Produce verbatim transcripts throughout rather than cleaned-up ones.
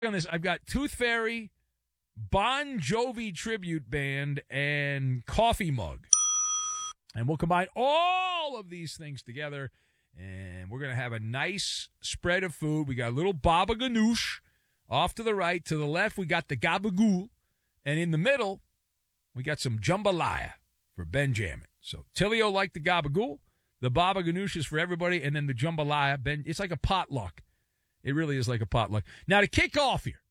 on this. I've got Tooth Fairy, Bon Jovi tribute band, and coffee mug. And we'll combine all of these things together, and we're going to have a nice spread of food. We got a little baba ganoush off to the right. To the left, we got the gabagool. And in the middle, we got some jambalaya for Benjamin. So Tilio liked the gabagool. The baba ganoush is for everybody, and then the jambalaya. Ben, it's like a potluck. It really is like a potluck. Now, to kick off here,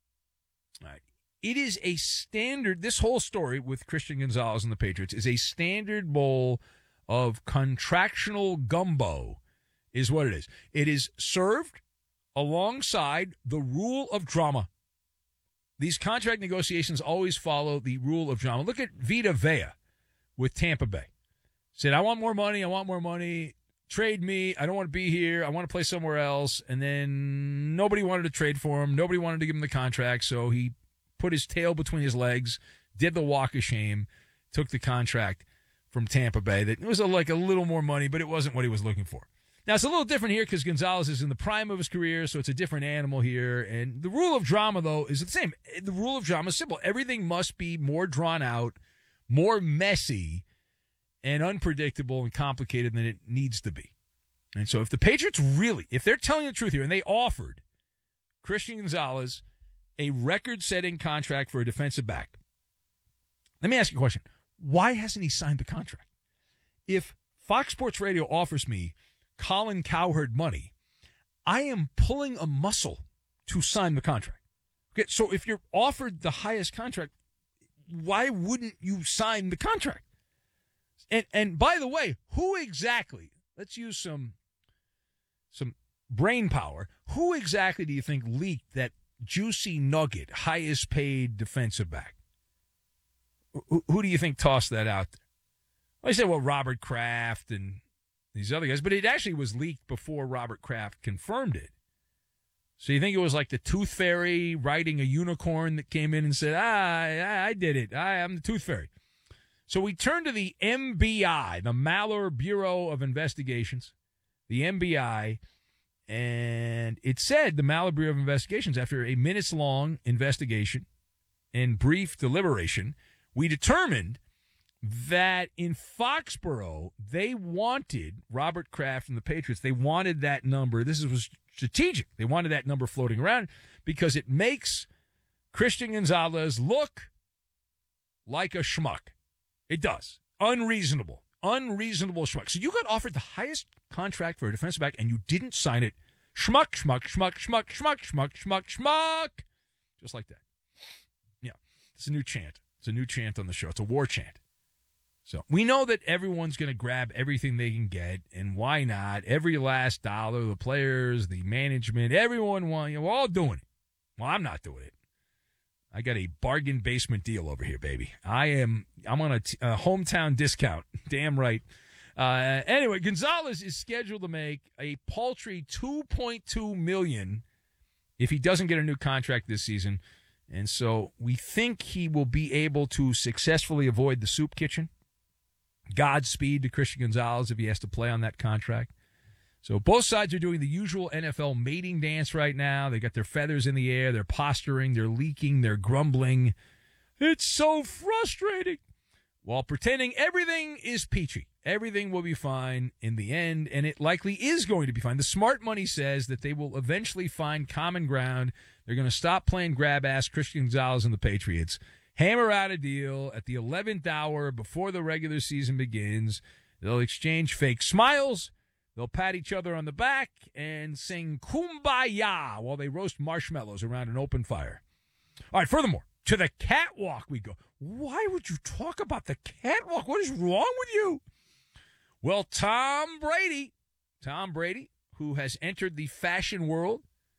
all right, it is a standard, this whole story with Christian Gonzalez and the Patriots is a standard bowl of contractional gumbo, is what it is. It is served alongside the rule of drama. These contract negotiations always follow the rule of drama. Look at Vita Vea with Tampa Bay. Said, I want more money, I want more money. Trade me. I don't want to be here. I want to play somewhere else. And then nobody wanted to trade for him. Nobody wanted to give him the contract. So he put his tail between his legs, did the walk of shame, took the contract from Tampa Bay. That it was a, like a little more money, but it wasn't what he was looking for. Now, it's a little different here because Gonzalez is in the prime of his career, so it's a different animal here. And the rule of drama, though, is the same. The rule of drama is simple. Everything must be more drawn out, more messy, and unpredictable and complicated than it needs to be. And so if the Patriots really, if they're telling the truth here, and they offered Christian Gonzalez a record-setting contract for a defensive back, let me ask you a question. Why hasn't he signed the contract? If Fox Sports Radio offers me Colin Cowherd money, I am pulling a muscle to sign the contract. Okay, so if you're offered the highest contract, why wouldn't you sign the contract? And and by the way, who exactly, let's use some some brain power, who exactly do you think leaked that juicy nugget, highest paid defensive back? Who, who do you think tossed that out there? Well, I said, well, Robert Kraft and these other guys, but it actually was leaked before Robert Kraft confirmed it. So you think it was like the Tooth Fairy riding a unicorn that came in and said, ah, I, I did it. I, I'm the Tooth Fairy. So we turn to the M B I, the Maller Bureau of Investigations, the M B I, and it said, the Maller Bureau of Investigations, after a minutes-long investigation and brief deliberation, we determined that in Foxborough, they wanted Robert Kraft and the Patriots, they wanted that number. This was strategic. They wanted that number floating around because it makes Christian Gonzalez look like a schmuck. It does. Unreasonable. Unreasonable schmuck. So you got offered the highest contract for a defensive back, and you didn't sign it. Schmuck, schmuck, schmuck, schmuck, schmuck, schmuck, schmuck, schmuck. Just like that. Yeah. It's a new chant. It's a new chant on the show. It's a war chant. So we know that everyone's going to grab everything they can get, and why not? Every last dollar, the players, the management, everyone, want, you know, we're all doing it. Well, I'm not doing it. I got a bargain basement deal over here, baby. I am, I'm on a, t- a hometown discount. Damn right. Uh, anyway, Gonzalez is scheduled to make a paltry two point two million dollars if he doesn't get a new contract this season. And so we think he will be able to successfully avoid the soup kitchen. Godspeed to Christian Gonzalez if he has to play on that contract. So both sides are doing the usual N F L mating dance right now. They got their feathers in the air. They're posturing. They're leaking. They're grumbling. It's so frustrating. While pretending everything is peachy. Everything will be fine in the end, and it likely is going to be fine. The smart money says that they will eventually find common ground. They're going to stop playing grab-ass Christian Gonzalez and the Patriots, hammer out a deal at the eleventh hour before the regular season begins. They'll exchange fake smiles. They'll pat each other on the back and sing Kumbaya while they roast marshmallows around an open fire. All right, furthermore, to the catwalk we go. Why would you talk about the catwalk? What is wrong with you? Well, Tom Brady, Tom Brady, who has entered the fashion world.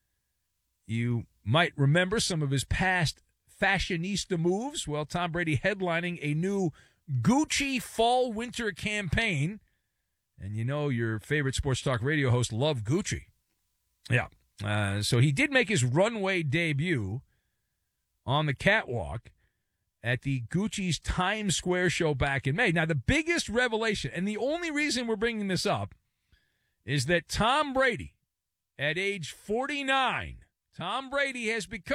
You might remember some of his past fashionista moves. Well, Tom Brady headlining a new Gucci fall-winter campaign. And you know your favorite sports talk radio host loved Gucci. Yeah. Uh, so he did make his runway debut on the catwalk at the Gucci's Times Square show back in May. Now, the biggest revelation, and the only reason we're bringing this up, is that Tom Brady, at age forty-nine, Tom Brady has become